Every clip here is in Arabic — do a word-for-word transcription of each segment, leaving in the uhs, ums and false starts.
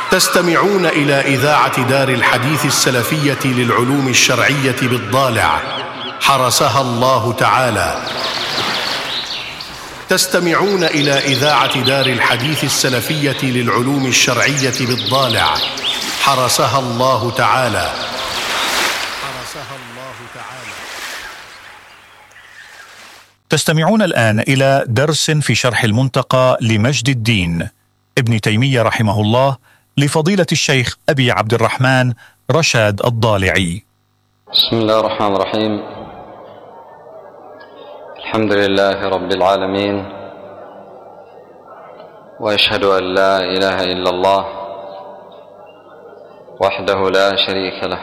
تستمعون إلى إذاعة دار الحديث السلفية للعلوم الشرعية بالضالع حرسها الله تعالى. تستمعون إلى إذاعة دار الحديث السلفية للعلوم الشرعية بالضالع حرسها الله تعالى. حرسها الله تعالى. تستمعون الآن إلى درس في شرح المنتقى لمجد الدين ابن تيمية رحمه الله لفضيلة الشيخ أبي عبد الرحمن رشاد الضالعي. بسم الله الرحمن الرحيم. الحمد لله رب العالمين، وأشهد أن لا إله إلا الله وحده لا شريك له،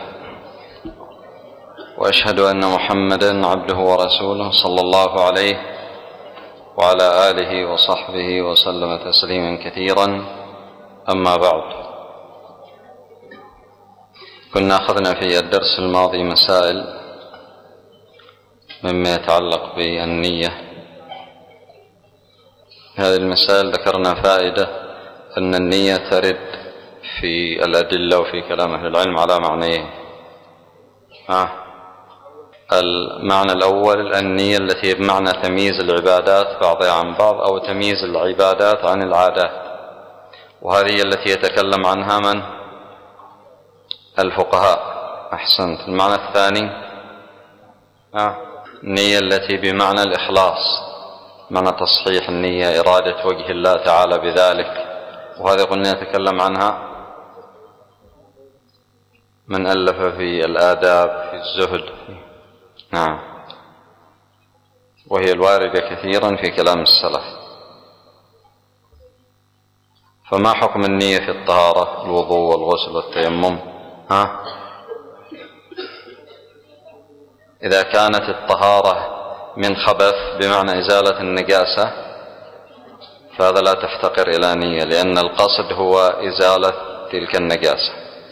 وأشهد أن محمدًا عبده ورسوله صلى الله عليه وعلى آله وصحبه وسلم تسليما كثيرا. أما بعد، كنا أخذنا في الدرس الماضي مسائل مما يتعلق بالنية. هذه المسائل ذكرنا فائدة أن النية ترد في الأدلة وفي كلام أهل العلم على معنيين. آه. المعنى الأول النية التي بمعنى تمييز العبادات بعضها عن بعض أو تمييز العبادات عن العادات، وهذه التي يتكلم عنها من؟ الفقهاء. أحسنت. المعنى الثاني آه. النية التي بمعنى الإخلاص، معنى تصحيح النية، إرادة وجه الله تعالى بذلك، وهذا قلنا يتكلم عنها من ألف في الآداب في الزهد. نعم، وهي الواردة كثيرا في كلام السلف. فما حكم النية في الطهارة، الوضوء والغسل والتيمم؟ ها؟ إذا كانت الطهارة من خبث بمعنى إزالة النجاسة فهذا لا تفتقر إلى نية، لأن القصد هو إزالة تلك النجاسة.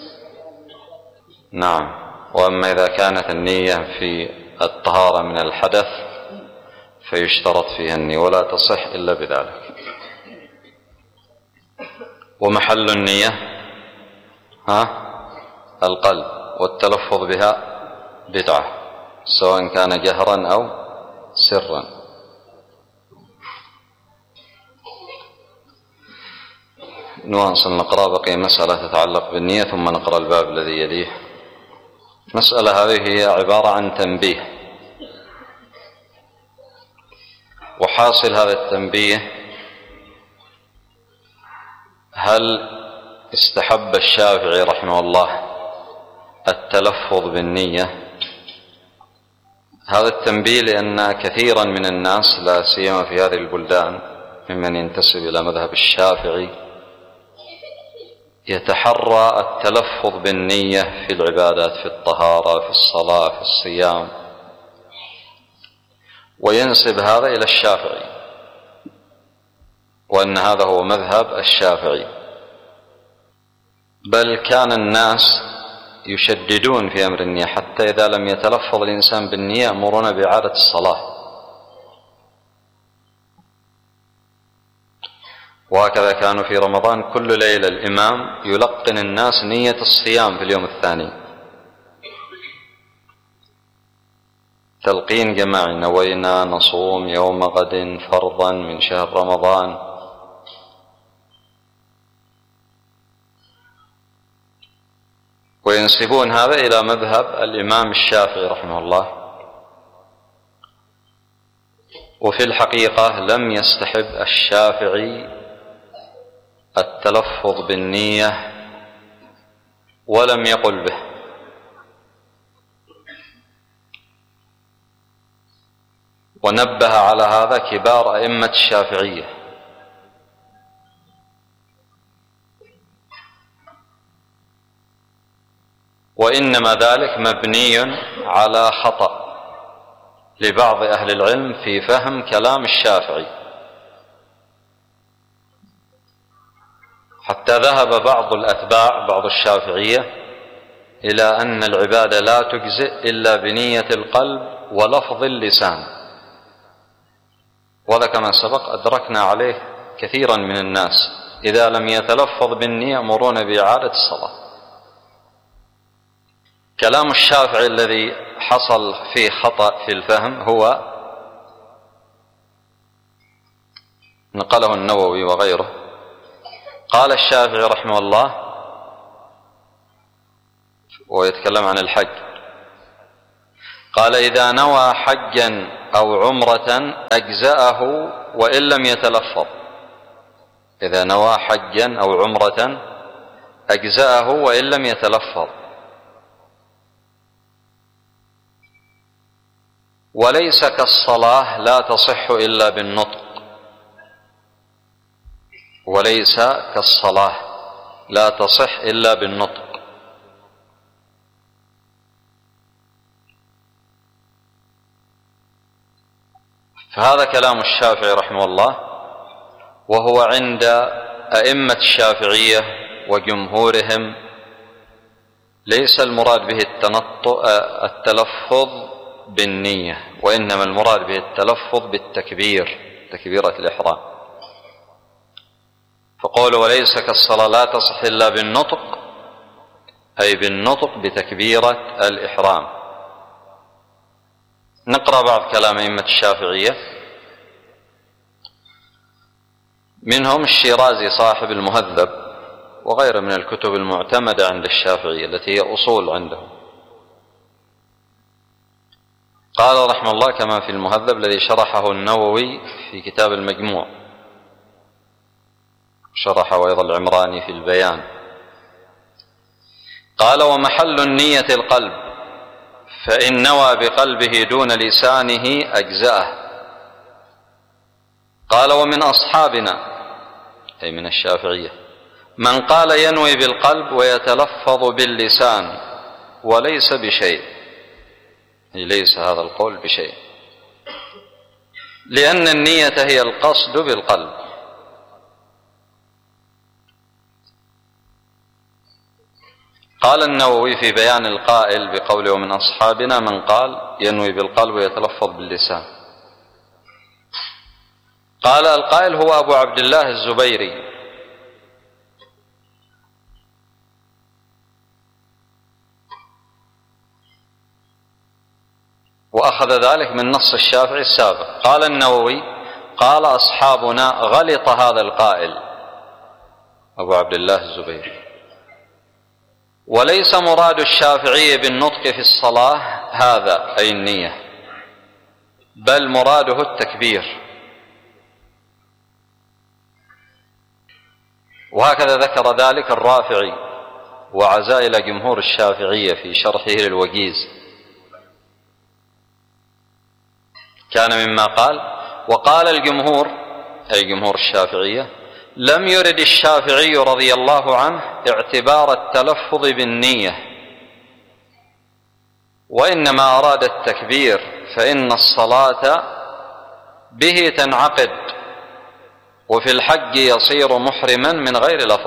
نعم. وأما إذا كانت النية في الطهارة من الحدث فيشترط فيها النية ولا تصح إلا بذلك. ومحل النية ها القلب، والتلفظ بها بدعة سواء كان جهرا أو سرا. نواصل نقرأ بقي مسألة تتعلق بالنية ثم نقرأ الباب الذي يليه. مسألة هذه هي عبارة عن تنبيه، وحاصل هذا التنبيه: هل استحب الشافعي رحمه الله التلفظ بالنية؟ هذا التنبيه لأن كثيرا من الناس لا سيما في هذه البلدان ممن ينتسب إلى مذهب الشافعي يتحرى التلفظ بالنية في العبادات، في الطهارة، في الصلاة، في الصيام، وينسب هذا إلى الشافعي وأن هذا هو مذهب الشافعي. بل كان الناس يشددون في أمر النية، حتى إذا لم يتلفظ الإنسان بالنية يأمرون بإعادة الصلاة. وهكذا كانوا في رمضان كل ليلة الإمام يلقن الناس نية الصيام في اليوم الثاني، تلقين جماعي: نوينا نصوم يوم غد فرضا من شهر رمضان. وينسبون هذا إلى مذهب الإمام الشافعي رحمه الله. وفي الحقيقة لم يستحب الشافعي التلفظ بالنية ولم يقل به، ونبه على هذا كبار أئمة الشافعية. وإنما ذلك مبني على خطأ لبعض أهل العلم في فهم كلام الشافعي، حتى ذهب بعض الأتباع بعض الشافعية إلى أن العبادة لا تجزئ إلا بنية القلب ولفظ اللسان، وهذا كما سبق أدركنا عليه كثيرا من الناس إذا لم يتلفظ بالنية يأمرون بإعادة الصلاة. كلام الشافعي الذي حصل فيه خطأ في الفهم هو نقله النووي وغيره. قال الشافعي رحمه الله ويتكلم عن الحج، قال إذا نوى حجا أو عمرة أجزأه وإن لم يتلفظ. إذا نوى حجا أو عمرة أجزأه وإن لم يتلفظ. وليس كالصلاة لا تصح إلا بالنطق. وليس كالصلاة لا تصح إلا بالنطق. فهذا كلام الشافعي رحمه الله، وهو عند أئمة الشافعية وجمهورهم ليس المراد به التلفظ بالنية، وإنما المراد به التلفظ بالتكبير، تكبيرة الإحرام. فقوله وليس كالصلاة لا تصح إلا بالنطق، أي بالنطق بتكبيرة الإحرام. نقرأ بعض كلام أئمة الشافعية، منهم الشيرازي صاحب المهذب وغيره من الكتب المعتمدة عند الشافعية التي هي أصول عندهم. قال رحمه الله كما في المهذب الذي شرحه النووي في كتاب المجموع، شرحه أيضا العمراني في البيان. قال ومحل النية القلب، فإن نوى بقلبه دون لسانه أجزأه. قال ومن أصحابنا أي من الشافعية من قال ينوي بالقلب ويتلفظ باللسان وليس بشيء، أي ليس هذا القول بشيء، لأن النية هي القصد بالقلب. قال النووي في بيان القائل بقوله ومن أصحابنا من قال ينوي بالقلب ويتلفظ باللسان، قال القائل هو أبو عبد الله الزبيري، وأخذ ذلك من نص الشافعي السابق. قال النووي قال أصحابنا غلط هذا القائل أبو عبد الله الزبيري، وليس مراد الشافعي بالنطق في الصلاة هذا أي النية، بل مراده التكبير. وهكذا ذكر ذلك الرافعي وعزا إلى جمهور الشافعية في شرحه للوجيز، كان مما قال وقال الجمهور أي جمهور الشافعية لم يرد الشافعي رضي الله عنه اعتبار التلفظ بالنية، وإنما أراد التكبير، فإن الصلاة به تنعقد، وفي الحج يصير محرما من غير لفظ.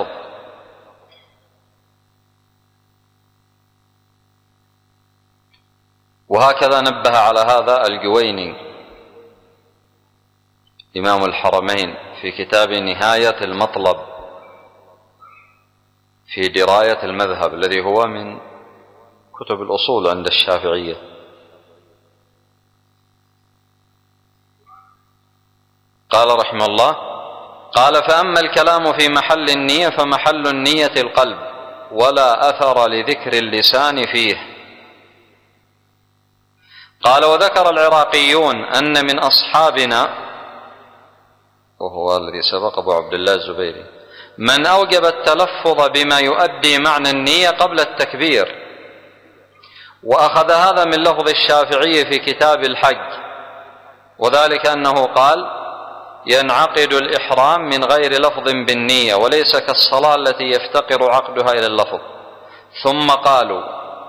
وهكذا نبه على هذا الجويني إمام الحرمين في كتاب نهاية المطلب في دراية المذهب الذي هو من كتب الأصول عند الشافعية. قال رحمه الله قال فأما الكلام في محل النية فمحل النية القلب، ولا أثر لذكر اللسان فيه. قال وذكر العراقيون أن من أصحابنا، وهو الذي سبق أبو عبد الله الزبيري، من أوجب التلفظ بما يؤدي معنى النية قبل التكبير، وأخذ هذا من لفظ الشافعي في كتاب الحج، وذلك أنه قال ينعقد الإحرام من غير لفظ بالنية وليس كالصلاة التي يفتقر عقدها إلى اللفظ. ثم قالوا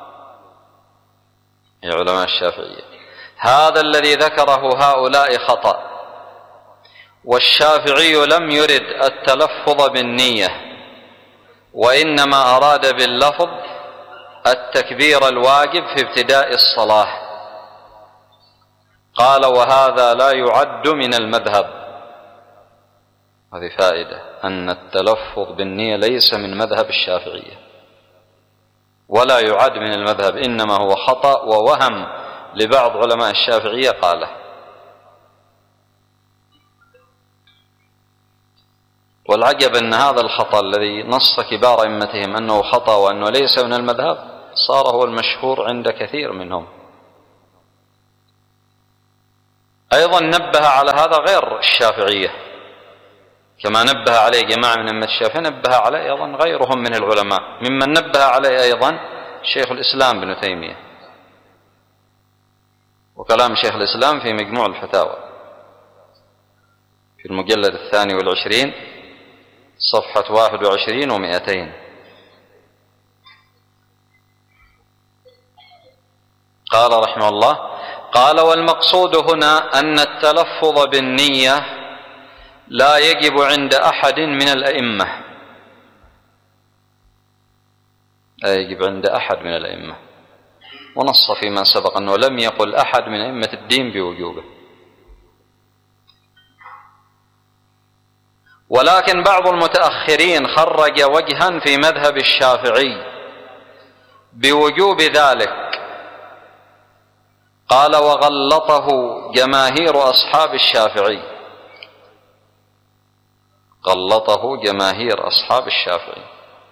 يا علماء الشافعية هذا الذي ذكره هؤلاء خطأ، والشافعي لم يرد التلفظ بالنية، وإنما أراد باللفظ التكبير الواجب في ابتداء الصلاة. قال وهذا لا يعد من المذهب، هذه فائدة، أن التلفظ بالنية ليس من مذهب الشافعية ولا يعد من المذهب، إنما هو خطأ ووهم لبعض علماء الشافعية قاله. والعجب أن هذا الخطأ الذي نص كبار أئمتهم أنه خطأ وأنه ليس من المذهب صار هو المشهور عند كثير منهم. أيضا نبه على هذا غير الشافعية، كما نبه عليه جماعة من أئمة الشافعية نبه عليه أيضا غيرهم من العلماء، ممن نبه عليه أيضا شيخ الإسلام ابن تيمية، وكلام شيخ الإسلام في مجموع الفتاوى في المجلد الثاني والعشرين صفحة واحد وعشرين ومئتين. قال رحمه الله: قال: والمقصود هنا أن التلفظ بالنية لا يجب عند أحد من الأئمة، لا يجب عند أحد من الأئمة، ونص فيما سبق أنه لم يقل أحد من أئمة الدين بوجوبه، ولكن بعض المتأخرين خرج وجها في مذهب الشافعي بوجوب ذلك، قال: وغلطه جماهير أصحاب الشافعي، غلطه جماهير أصحاب الشافعي.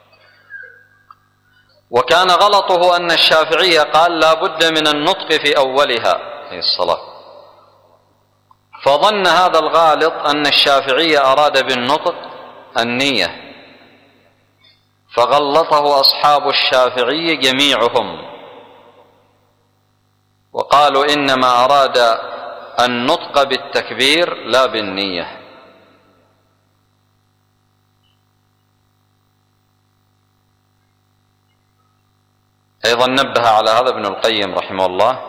وكان غلطه أن الشافعي قال: لا بد من النطق في أولها في الصلاة، فظن هذا الغالط أن الشافعي أراد بالنطق النية، فغلطه أصحاب الشافعي جميعهم وقالوا إنما أراد النطق بالتكبير لا بالنية. أيضا نبه على هذا ابن القيم رحمه الله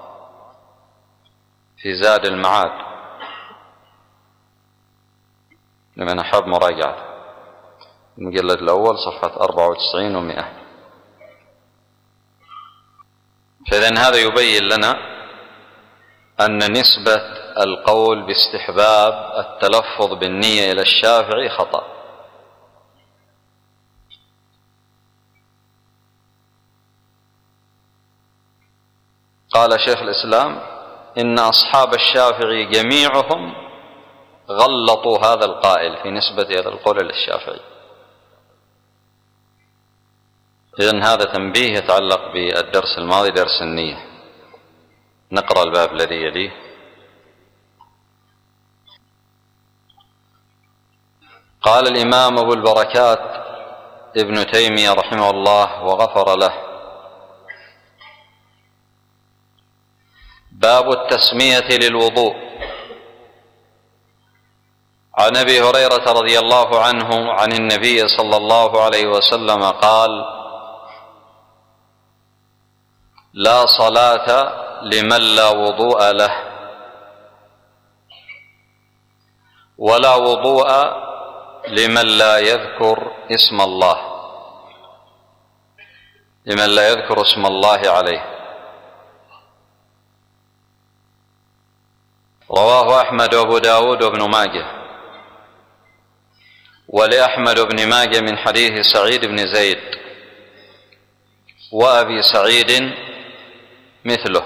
في زاد المعاد لمن أحب مراجعة المجلد الأول صفحة أربعة وتسعين ومئة. فإذن هذا يبين لنا أن نسبة القول باستحباب التلفظ بالنية إلى الشافعي خطأ. قال شيخ الإسلام: إن أصحاب الشافعي جميعهم غلطوا هذا القائل في نسبة هذا القول إلى الشافعي. إذن هذا تنبيه يتعلق بالدرس الماضي، درس النية. نقرأ الباب الذي يليه. قال الإمام أبو البركات ابن تيمية رحمه الله وغفر له: باب التسمية للوضوء. عن أبي هريرة رضي الله عنه عن النبي صلى الله عليه وسلم قال: لا صلاة لمن لا وضوء له، ولا وضوء لمن لا يذكر اسم الله، لمن لا يذكر اسم الله عليه. رواه أحمد وأبو داود وابن ماجه، ولأحمد بن ماجه من حديث سعيد بن زيد، وأبي سعيد مثله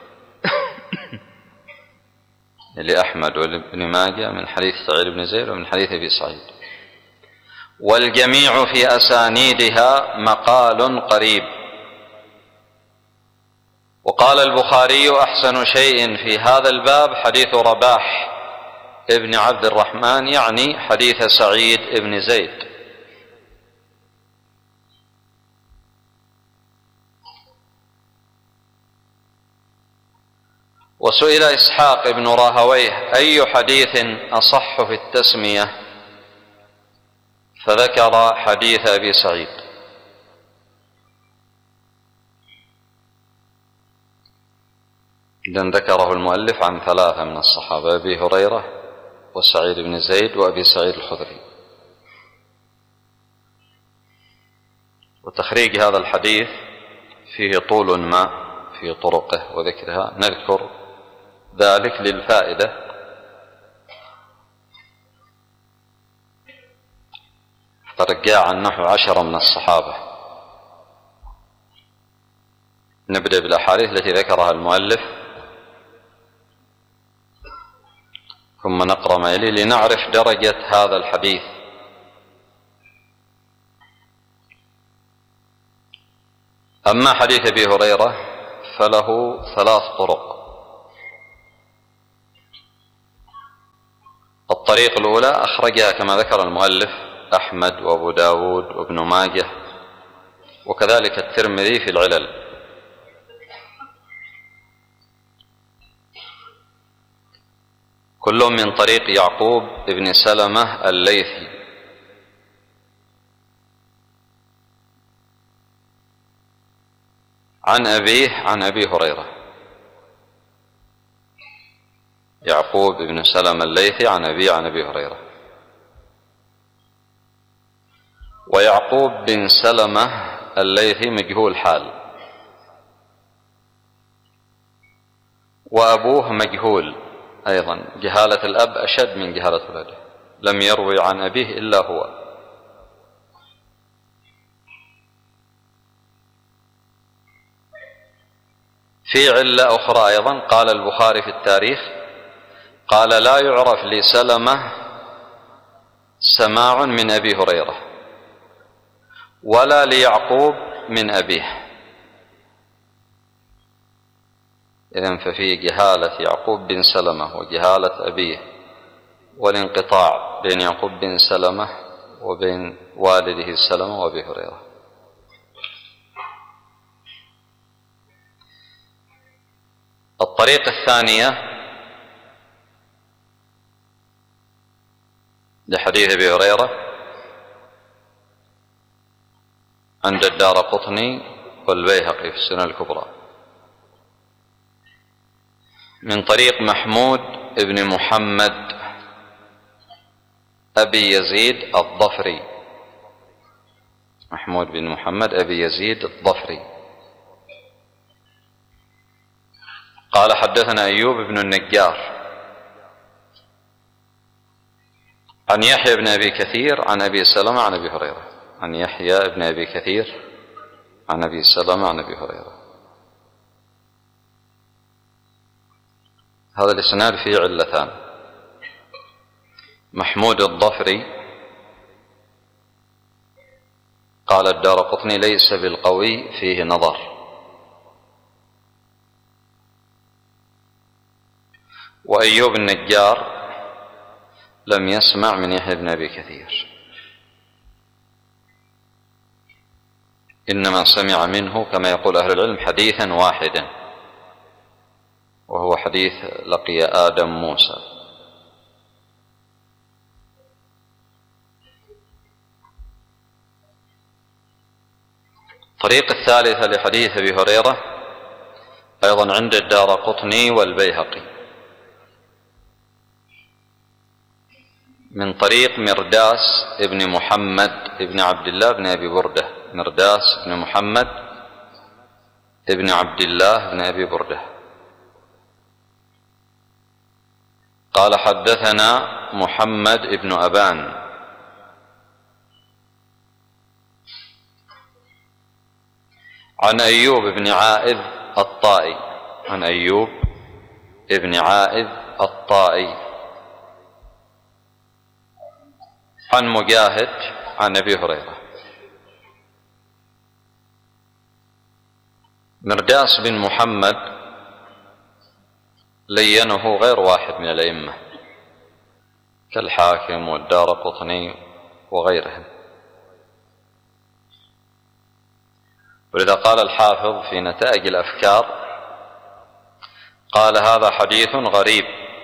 لأحمد وابن ماجه من حديث سعيد بن زيد ومن حديث أبي سعيد، والجميع في أسانيدها مقال قريب. وقال البخاري: أحسن شيء في هذا الباب حديث رباح ابن عبد الرحمن، يعني حديث سعيد بن زيد. وسئل إسحاق بن راهويه: أي حديث أصح في التسمية؟ فذكر حديث أبي سعيد. إذن ذكره المؤلف عن ثلاثة من الصحابة: أبي هريرة وسعيد بن زيد وأبي سعيد الخدري. وتخريج هذا الحديث فيه طول ما في طرقه وذكرها، نذكر ذلك للفائدة. قد جاء عن نحو عشرة من الصحابة. نبدأ بالأحاديث التي ذكرها المؤلف ثم نقرأ ما يلي لنعرف درجة هذا الحديث. أما حديث أبي هريرة فله ثلاث طرق. الطريق الأولى أخرجها كما ذكر المؤلف أحمد وأبو داود وابن ماجه وكذلك الترمذي في العلل. كلهم من طريق يعقوب بن سلمة الليثي عن أبيه عن أبي هريرة. يعقوب بن سلمة الليثي عن أبيه عن أبي هريرة. ويعقوب بن سلمة الليثي مجهول حال، وأبوه مجهول أيضا، جهالة الأب أشد من جهالة ولده، لم يروي عن أبيه إلا هو. في علة أخرى أيضا قال البخاري في التاريخ قال لا يعرف لسلمة سماع من أبي هريرة ولا ليعقوب من أبيه. إذن ففي جهالة يعقوب بن سلمة وجهالة أبيه والانقطاع بين يعقوب بن سلمة وبين والده سلمة وأبي هريرة. الطريقة الثانية لحديث أبي هريرة عند الدارقطني والبيهقي في السنن الكبرى من طريق محمود بن محمد أبي يزيد الظفري. محمود بن محمد أبي يزيد الظفري قال حدثنا أيوب بن النجار عن يحيى بن أبي كثير عن أبي سلمة عن أبي هريرة. عن يحيى بن أبي كثير عن أبي سلمة عن أبي هريرة. هذا الإسناد فيه علتان. محمود الظفري قال الدارقطني ليس بالقوي فيه نظر، وأيوب النجار لم يسمع من يحيى بن أبي كثير، إنما سمع منه كما يقول أهل العلم حديثا واحدا وهو حديث لقي آدم موسى. الطريق الثالثة لحديث أبي هريرة أيضا عند الدارقطني والبيهقي من طريق مرداس ابن محمد ابن عبد الله بن أبي بردة. مرداس ابن محمد ابن عبد الله بن أبي بردة قال حدثنا محمد ابن أبان عن أيوب بن عائذ الطائي عن أيوب ابن عائذ الطائي عن مجاهد عن أبي هريرة. مرداس بن محمد لينه غير واحد من الأئمة كالحاكم والدارقطني وغيرهم، ولذا قال الحافظ في نتائج الأفكار قال هذا حديث غريب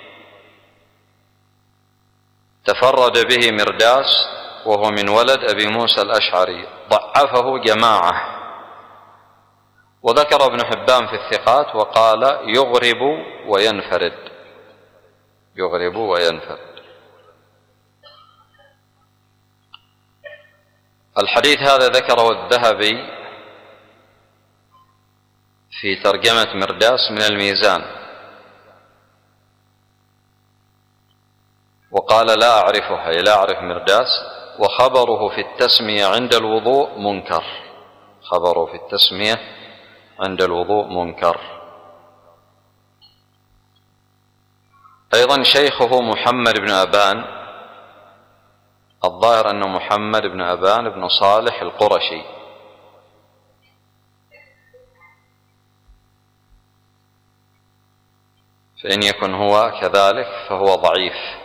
تفرد به مرداس وهو من ولد أبي موسى الأشعري، ضعفه جماعة. وذكر ابن حبان في الثقات وقال يغرب وينفرد يغرب وينفرد. الحديث هذا ذكره الذهبي في ترجمة مرداس من الميزان وقال لا أعرفه، أي لا أعرف مرداس وخبره في التسمية عند الوضوء منكر، خبره في التسمية عند الوضوء منكر. أيضا شيخه محمد بن أبان، الظاهر أنه محمد بن أبان بن صالح القرشي، فإن يكن هو كذلك فهو ضعيف.